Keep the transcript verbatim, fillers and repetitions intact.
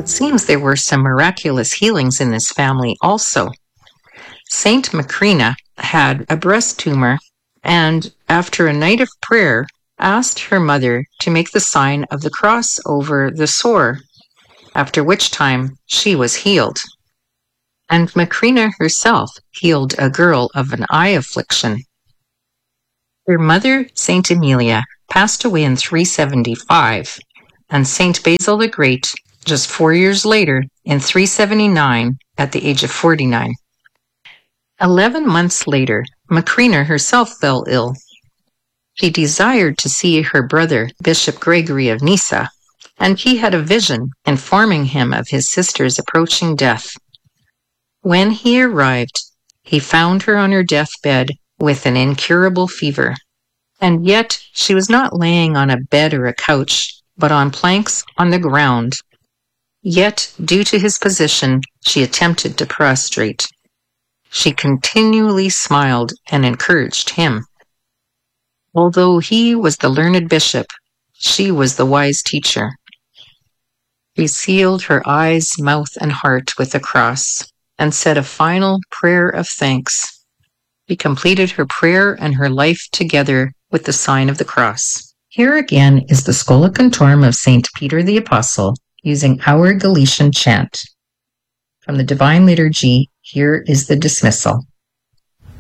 It seems there were some miraculous healings in this family also. Saint Macrina had a breast tumor, and after a night of prayer, asked her mother to make the sign of the cross over the sore, after which time she was healed. And Macrina herself healed a girl of an eye affliction. Her mother, Saint Amelia, passed away in three seventy-five, and Saint Basil the Great just four years later in three seventy-nine at the age of forty-nine. Eleven months later, Macrina herself fell ill. She desired to see her brother, Bishop Gregory of Nyssa, and he had a vision informing him of his sister's approaching death. When he arrived, he found her on her deathbed with an incurable fever, and yet she was not laying on a bed or a couch, but on planks on the ground. Yet, due to his position, she attempted to prostrate. She continually smiled and encouraged him. Although he was the learned bishop, she was the wise teacher. She sealed her eyes, mouth, and heart with the cross and said a final prayer of thanks. She completed her prayer and her life together with the sign of the cross. Here again is the Schola Cantorum of Saint Peter the Apostle, using our Galician chant. From the Divine Liturgy, here is the dismissal.